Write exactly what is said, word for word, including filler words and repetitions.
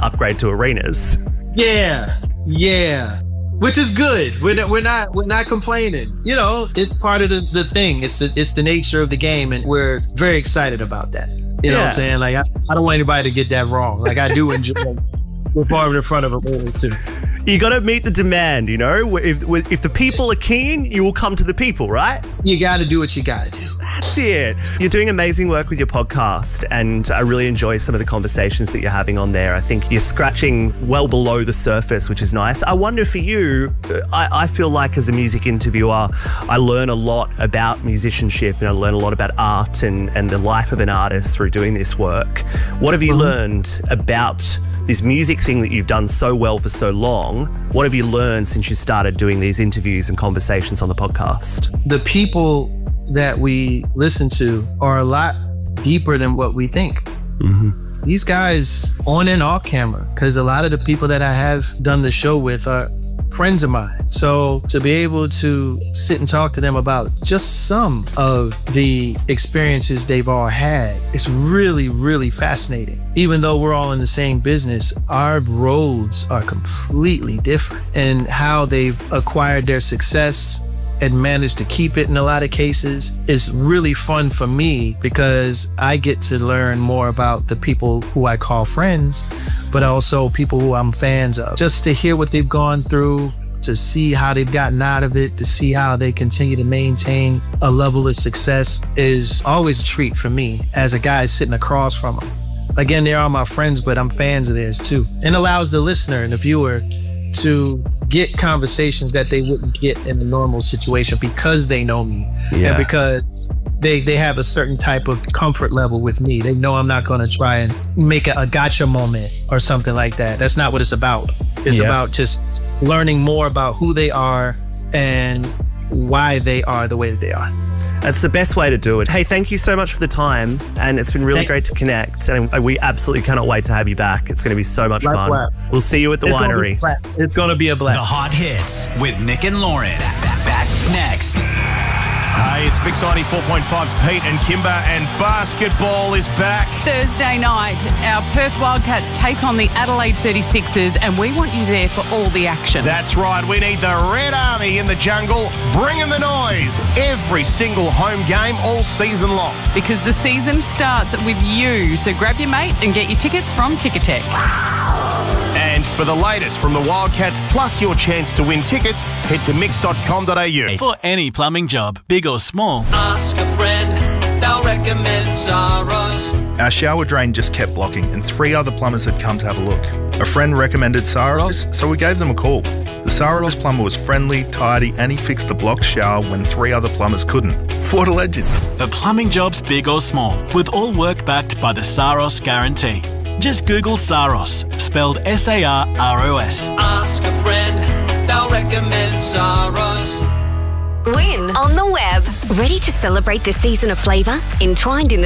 upgrade to arenas. Yeah, yeah. Which is good. We're not, we're not, we're not complaining. You know, it's part of the, the thing. It's the, it's the nature of the game, and we're very excited about that. You know Yeah. what I'm saying? Like, I, I don't want anybody to get that wrong. Like, I do enjoy performing in front of arenas too. You got to meet the demand, you know? If, if the people are keen, you will come to the people, right? You got to do what you got to do. That's it. You're doing amazing work with your podcast, and I really enjoy some of the conversations that you're having on there. I think you're scratching well below the surface, which is nice. I wonder for you, I, I feel like as a music interviewer, I learn a lot about musicianship, and I learn a lot about art and, and the life of an artist through doing this work. What have you Mm-hmm. learned about this music thing that you've done so well for so long? What have you learned since you started doing these interviews and conversations on the podcast? The people that we listen to are a lot deeper than what we think. Mm-hmm. These guys on and off camera, because a lot of the people that I have done the show with are friends of mine. So to be able to sit and talk to them about just some of the experiences they've all had, it's really, really fascinating. Even though we're all in the same business, our roads are completely different, and how they've acquired their success and managed to keep it in a lot of cases is really fun for me, because I get to learn more about the people who I call friends, but also people who I'm fans of. Just to hear what they've gone through, to see how they've gotten out of it, to see how they continue to maintain a level of success is always a treat for me as a guy sitting across from them. Again, they're all my friends, but I'm fans of theirs too. And allows the listener and the viewer to get conversations that they wouldn't get in a normal situation, because they know me. Yeah. And because they they have a certain type of comfort level with me. They know I'm not going to try and make a, a gotcha moment or something like that. That's not what it's about. It's Yeah. about just learning more about who they are and why they are the way that they are. That's the best way to do it. Hey, thank you so much for the time, and it's been really Thank- great to connect, and we absolutely cannot wait to have you back. It's going to be so much Likewise. fun. We'll see you at the It's gonna winery. be flat. It's going to be a blast. The Hot Hits with Nick and Lauren. Back, back next. Hey, it's Mix ninety-four point five's Pete and Kimber, and basketball is back. Thursday night, our Perth Wildcats take on the Adelaide thirty-sixers, and we want you there for all the action. That's right, we need the Red Army in the jungle, bringing the noise. Every single home game all season long. Because the season starts with you, so grab your mates and get your tickets from Ticketek. And for the latest from the Wildcats, plus your chance to win tickets, head to mix dot com dot a u. For any plumbing job, big or small, Ask a friend, they'll recommend Saros. Our shower drain just kept blocking, and three other plumbers had come to have a look. A friend recommended Saros, so we gave them a call. The Saros plumber was friendly, tidy, and he fixed the blocked shower when three other plumbers couldn't. What a legend. for plumbing jobs big or small, with all work backed by the Saros Guarantee. Just Google Saros, spelled S A R R O S. Ask a friend, they'll recommend Saros. Win on the web. Ready to celebrate the season of flavour? Entwined in the